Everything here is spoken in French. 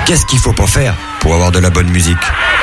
Qu'est-ce qu'il faut pas faire pour avoir de la bonne musique ?